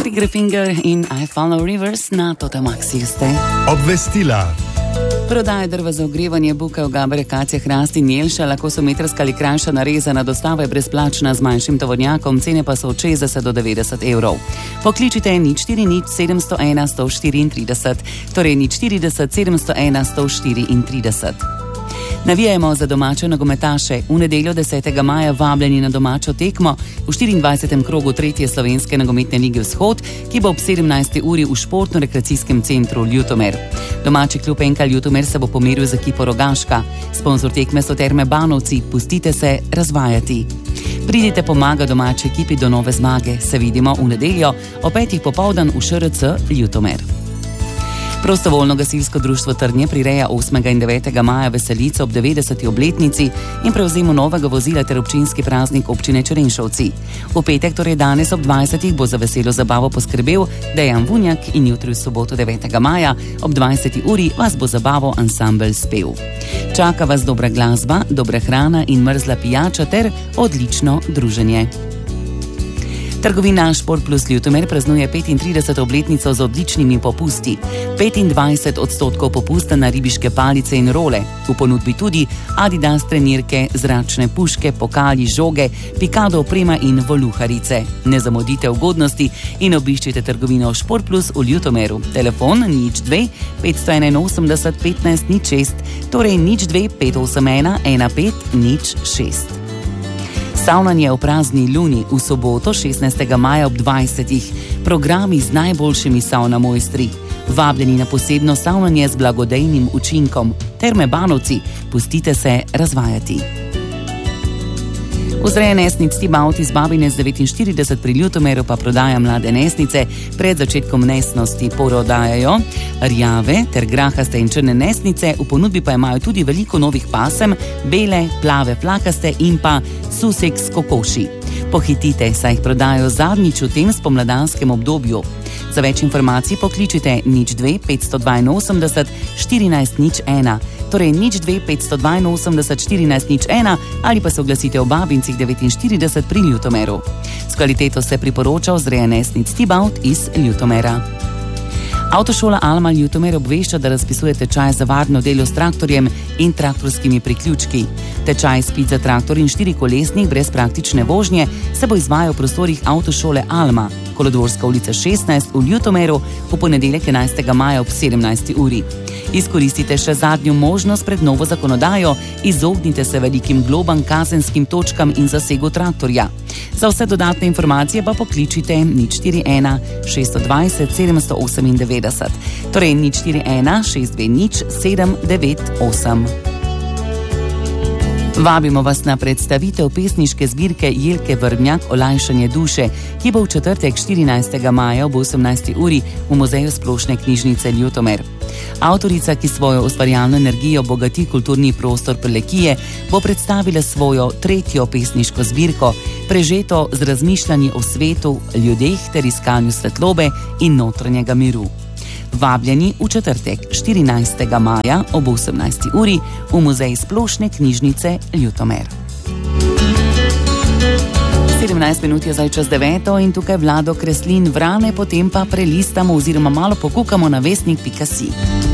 Triggerfinger in I Follow Rivers na Totem Maxi ste. Obvestila. Prodaja drva za ogrevanje, buke, ogabere, kacije, hrasti in jelša, lahko so metrska ali krajša narezana, dostava je brezplačna z manjšim tovornjakom, cene pa so od 60 do 90 evrov. Pokličite 040 701 134, torej 040 701 134. Navijajmo za domače nogometaše. V nedeljo 10. maja vabljeni na domačo tekmo v 24. krogu 3. slovenske nogometne lige Vzhod, ki bo ob 17. uri v športno-rekreacijskem centru Ljutomer. Domači klub NK Ljutomer se bo pomeril z ekipo Rogaška. Sponzor tekme so Terme Banovci. Pustite se razvajati. Pridite pomaga domači ekipi do nove zmage. Se vidimo v nedeljo ob 5. popoldan v ŠRC Ljutomer. Prostovoljno gasilsko društvo Trnje prireja 8. in 9. maja veselico ob 90. obletnici in prevzemu novega vozila ter občinski praznik občine Črenšovci. V petek, torej danes ob 20. bo za veselo zabavo poskrbel Dejan Vunjak in jutri v soboto 9. maja ob 20. uri vas bo zabavo ansambel spev. Čaka vas dobra glasba, dobra hrana in mrzla pijača ter odlično druženje. Trgovina Šport Plus Ljutomer praznuje 35. obletnico z odličnimi popusti. 25% popusta na ribiške palice in role. V ponudbi tudi Adidas trenirke, zračne puške, pokali, žoge, Pikado oprema in voluharice. Ne zamudite ugodnosti in obiščite trgovino Šport Plus v Ljutomeru. Telefon 02 581 15 06, torej 02 581 15 06. Savnanje v prazni luni v soboto 16. maja ob 20. Programi z najboljšimi savna mojstri. Vabljeni na posebno savnanje z blagodejnim učinkom. Terme Banovci, pustite se razvajati. Vzreja nesnic Tibaut iz Babine z 49 pri Ljutomeru pa prodaja mlade nesnice. Pred začetkom nesnosti porodajajo rjave ter grahaste in črne nesnice, v ponudbi pa imajo tudi veliko novih pasem, bele, plave, plakaste in pa susek s kokoši. Pohitite, saj jih prodajo zadnjič v tem spomladanskem obdobju. Za več informacij pokličite 02 582 14 01, torej 02 582 14 01 ali pa se oglasite v Babincih 49 pri Ljutomeru. S kvaliteto se priporoča vzreja nesnic Tibaut iz Ljutomera. Avtošola Alma Ljutomer obvešča, da razpisuje tečaj za varno delo s traktorjem in traktorskimi priključki. Tečaj spid za traktor in 4-kolesnik brez praktične vožnje se bo izvajal v prostorih Avtošole Alma, Kolodvorska ulica 16 v Ljutomeru, v ponedeljek 11. maja ob 17. uri. Izkoristite še zadnjo možnost pred novo zakonodajo, izognite se velikim globam, kazenskim točkam in zasegu traktorja. Za vse dodatne informacije pa pokličite 041 620 798, torej 041 620 798. Vabimo vas na predstavitev pesniške zbirke Jelke Vrbnjak Olajšanje duše, ki bo v četrtek 14. maja ob 18. uri v Muzeju splošne knjižnice Ljutomer. Avtorica, ki svojo ustvarjalno energijo bogati kulturni prostor Prlekije, bo predstavila svojo 3. pesniško zbirko, prežeto z razmišljanji o svetu, ljudeh ter iskanju svetlobe in notranjega miru. Vabljeni v četrtek 14. maja ob 18. uri v Muzej splošne knjižnice Ljutomer. 17 minut je zdaj čez 9 in tukaj Vlado Kreslin Vrane, potem pa prelistamo oziroma malo pokukamo na vestnik.si.